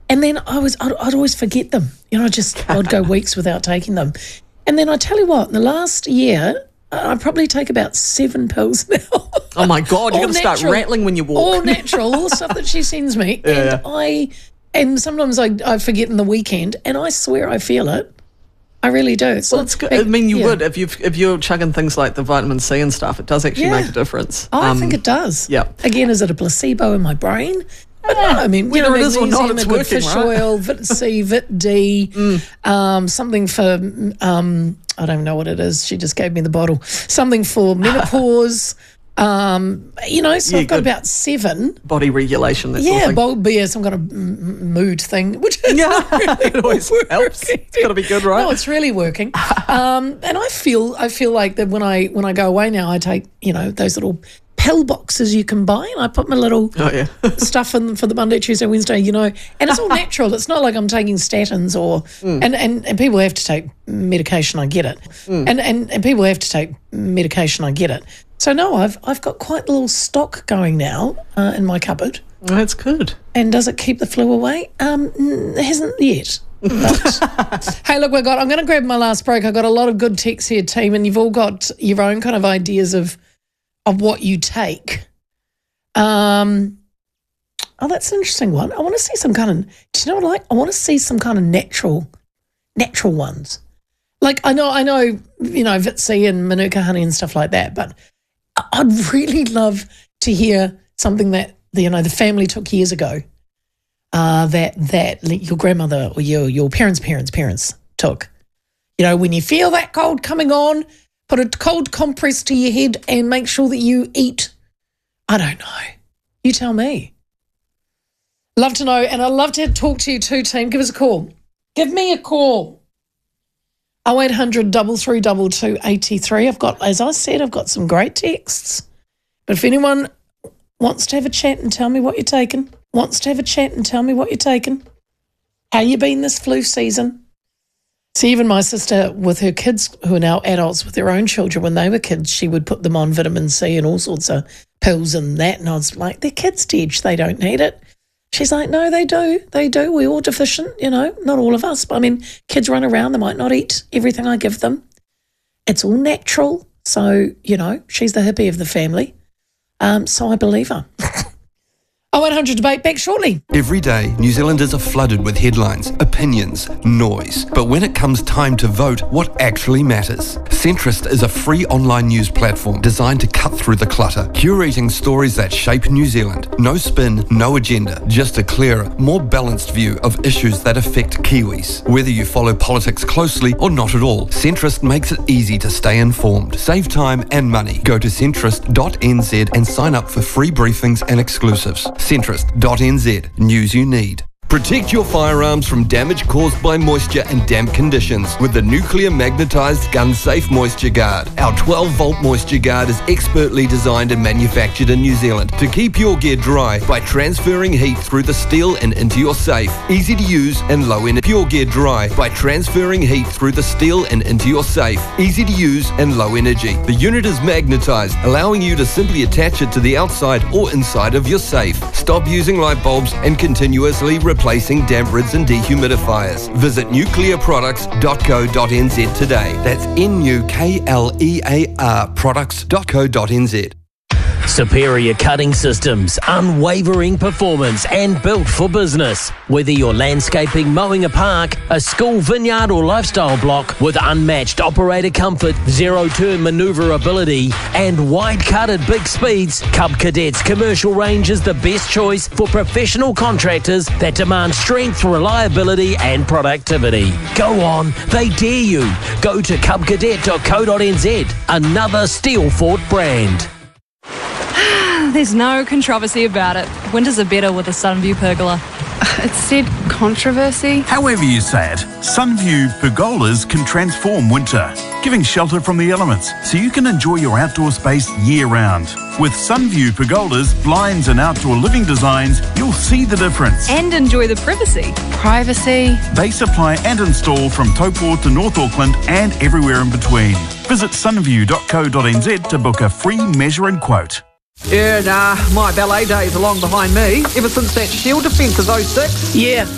And then I'd always forget them. I'd go weeks without taking them. And then I tell you what, in the last year, I probably take about 7 pills now. Oh my God, you're going to start rattling when you walk. All natural, all the stuff that she sends me. And sometimes I forget in the weekend, and I swear I feel it. I really do. Well, it's good. I mean, you would if you're chugging things like the vitamin C and stuff. It does actually make a difference. Oh, I think it does. Yeah. Again, is it a placebo in my brain? But no, I mean, whether it is or not, it's working, fish oil, Vit C, Vit D, something for I don't know what it is. She just gave me the bottle. Something for menopause. So I've got about 7. Body regulation, that sort of thing. Some kind of mood thing, which is it always helps. It's got to be good, right? No, it's really working. And I feel like that when I go away now, I take, those little pill boxes you can buy, and I put my little stuff in for the Monday, Tuesday, Wednesday, and it's all natural. It's not like I'm taking statins or and people have to take medication. I get it, and people have to take medication. I get it. So no, I've got quite a little stock going now in my cupboard. That's good. And does it keep the flu away? It hasn't yet. But, hey, look, I'm going to grab my last break. I've got a lot of good texts here, team, and you've all got your own kind of ideas of what you take. Oh, that's an interesting one. I want to see some kind of, do you know what I like? I want to see some kind of natural ones. Like I know, Vit C and Manuka honey and stuff like that, but I'd really love to hear something that the family took years ago, that your grandmother or your parents' took. When you feel that cold coming on, put a cold compress to your head and make sure that you eat. I don't know. You tell me. Love to know, and I'd love to talk to you too, team. Give us a call. Give me a call. 0800 332 283. As I said, I've got some great texts. But if anyone wants to have a chat and tell me what you're taking, how you been this flu season? See, even my sister with her kids who are now adults with their own children, when they were kids, she would put them on vitamin C and all sorts of pills and that. And I was like, they're kids' Tej, they don't need it. She's like, no, they do. We're all deficient, not all of us. But I mean, kids run around, they might not eat everything I give them. It's all natural. So, she's the hippie of the family. So I believe her. 0800 Debate, back shortly. Every day, New Zealanders are flooded with headlines, opinions, noise. But when it comes time to vote, what actually matters? Centrist is a free online news platform designed to cut through the clutter, curating stories that shape New Zealand. No spin, no agenda, just a clearer, more balanced view of issues that affect Kiwis. Whether you follow politics closely or not at all, Centrist makes it easy to stay informed. Save time and money. Go to centrist.nz and sign up for free briefings and exclusives. Centrist.nz. News you need. Protect your firearms from damage caused by moisture and damp conditions with the nuclear magnetized gun safe Moisture Guard. Our 12-volt Moisture Guard is expertly designed and manufactured in New Zealand to keep your gear dry by transferring heat through the steel and into your safe. Easy to use and low energy. Keep your gear dry by transferring heat through the steel and into your safe. Easy to use and low energy. The unit is magnetized, allowing you to simply attach it to the outside or inside of your safe. Stop using light bulbs and continuously replacing damp rids and dehumidifiers. Visit nuclearproducts.co.nz today. That's NUKLEAR products.co.nz. Superior cutting systems, unwavering performance and built for business. Whether you're landscaping, mowing a park, a school, vineyard or lifestyle block, with unmatched operator comfort, zero-turn manoeuvrability and wide cut at big speeds, Cub Cadet's commercial range is the best choice for professional contractors that demand strength, reliability and productivity. Go on, they dare you. Go to cubcadet.co.nz, another Steelfort brand. There's no controversy about it. Winters are better with a Sunview pergola. It said controversy. However you say it, Sunview pergolas can transform winter, giving shelter from the elements so you can enjoy your outdoor space year-round. With Sunview pergolas, blinds and outdoor living designs, you'll see the difference. And enjoy the privacy. Privacy. They supply and install from Taupo to North Auckland and everywhere in between. Visit sunview.co.nz to book a free measure and quote. Yeah, nah, my ballet days are long behind me. Ever since that Shield defence of 06. Yeah.